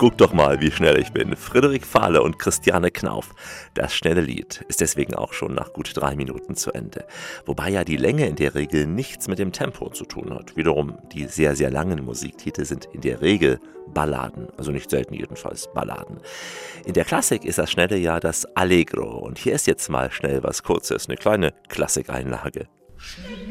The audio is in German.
Guck doch mal, wie schnell ich bin. Friedrich Fahle und Christiane Knauf. Das schnelle Lied ist deswegen auch schon nach gut 3 Minuten zu Ende. Wobei ja die Länge in der Regel nichts mit dem Tempo zu tun hat. Wiederum, die sehr, sehr langen Musiktitel sind in der Regel Balladen. Also nicht selten jedenfalls Balladen. In der Klassik ist das Schnelle ja das Allegro. Und hier ist jetzt mal schnell was Kurzes, eine kleine Klassikeinlage.